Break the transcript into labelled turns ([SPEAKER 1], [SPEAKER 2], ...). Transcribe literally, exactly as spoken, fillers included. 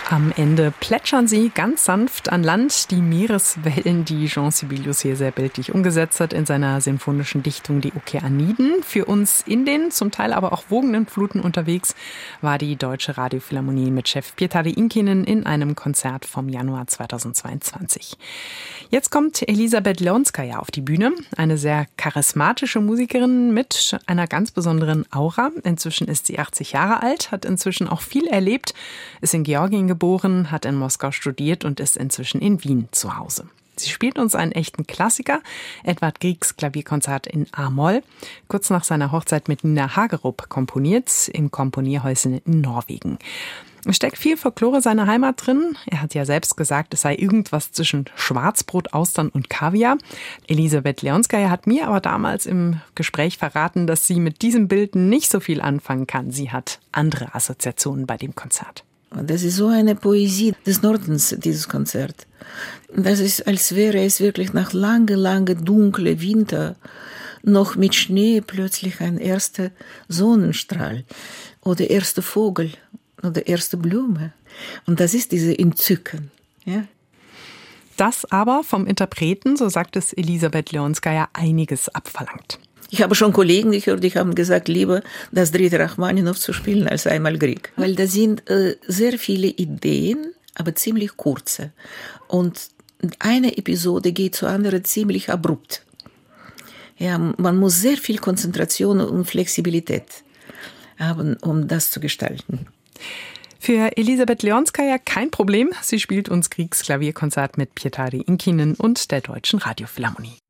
[SPEAKER 1] Am Ende plätschern sie ganz sanft an Land, die Meereswellen, die Jean Sibelius hier sehr bildlich umgesetzt hat in seiner sinfonischen Dichtung Die Okeaniden. Für uns in den zum Teil aber auch wogenden Fluten unterwegs war die Deutsche Radiophilharmonie mit Chef Pietari Inkinen in einem Konzert vom Januar zweitausendzweiundzwanzig. Jetzt kommt Elisabeth Leonskaja auf die Bühne, eine sehr charismatische Musikerin mit einer ganz besonderen Aura. Inzwischen ist sie achtzig Jahre alt, hat inzwischen auch viel erlebt, ist in Georgien geboren, hat in Moskau studiert und ist inzwischen in Wien zu Hause. Sie spielt uns einen echten Klassiker, Edvard Griegs Klavierkonzert in A-Moll, kurz nach seiner Hochzeit mit Nina Hagerup komponiert, im Komponierhäuschen in Norwegen. Es steckt viel Folklore seiner Heimat drin. Er hat ja selbst gesagt, es sei irgendwas zwischen Schwarzbrot, Austern und Kaviar. Elisabeth Leonskaja hat mir aber damals im Gespräch verraten, dass sie mit diesem Bild nicht so viel anfangen kann. Sie hat andere Assoziationen bei dem Konzert.
[SPEAKER 2] Das ist so eine Poesie des Nordens, dieses Konzert. Das ist, als wäre es wirklich nach lange, lange dunkle Winter noch mit Schnee plötzlich ein erster Sonnenstrahl oder erster Vogel oder erste Blume. Und das ist diese Entzücken. Ja?
[SPEAKER 1] Das aber vom Interpreten, so sagt es Elisabeth Leonskaja, einiges abverlangt.
[SPEAKER 2] Ich habe schon Kollegen gehört, die haben gesagt, lieber das dritte Rachmaninow zu spielen als einmal Grieg. Weil da sind äh, sehr viele Ideen, aber ziemlich kurze. Und eine Episode geht zur anderen ziemlich abrupt. Ja, man muss sehr viel Konzentration und Flexibilität haben, um das zu gestalten.
[SPEAKER 1] Für Elisabeth Leonskaja kein Problem. Sie spielt uns Griegs Klavierkonzert mit Pietari Inkinen und der Deutschen Radiophilharmonie.